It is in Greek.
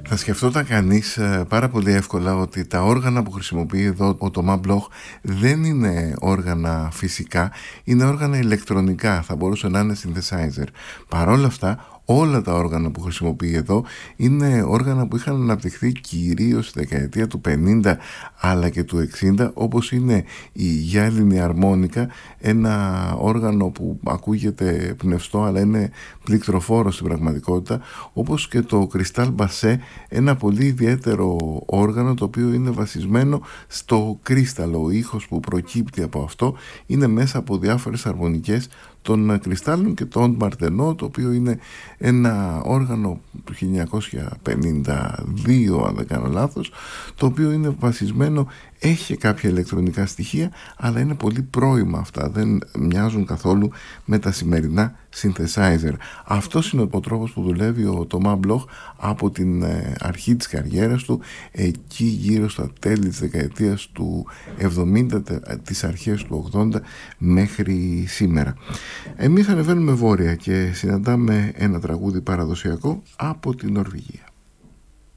Θα σκεφτόταν κανείς πάρα πολύ εύκολα ότι τα όργανα που χρησιμοποιεί εδώ ο Τομά Μπλοχ δεν είναι όργανα φυσικά, είναι όργανα ηλεκτρονικά, θα μπορούσε να είναι synthesizer. Παρόλα αυτά, όλα τα όργανα που χρησιμοποιεί εδώ είναι όργανα που είχαν αναπτυχθεί κυρίως στη δεκαετία του 50 αλλά και του 60, όπως είναι η γυάλινη αρμόνικα, ένα όργανο που ακούγεται πνευστό αλλά είναι πληκτροφόρο στην πραγματικότητα, όπως και το κρυστάλ μπασέ, ένα πολύ ιδιαίτερο όργανο το οποίο είναι βασισμένο στο κρύσταλλο. Ο ήχος που προκύπτει από αυτό είναι μέσα από διάφορες αρμονικές των κρυστάλλων και το Μαρτενό, το οποίο είναι ένα όργανο του 1952 αν δεν κάνω λάθος, το οποίο είναι βασισμένο, έχει κάποια ηλεκτρονικά στοιχεία αλλά είναι πολύ πρώιμα αυτά, δεν μοιάζουν καθόλου με τα σημερινά synthesizer. Αυτός είναι ο τρόπος που δουλεύει ο Τομά Μπλοχ από την αρχή της καριέρας του, εκεί γύρω στα τέλη της δεκαετίας του 70, τις αρχές του 80 μέχρι σήμερα. Εμείς ανεβαίνουμε βόρεια και συναντάμε ένα τραγούδι παραδοσιακό από την Νορβηγία.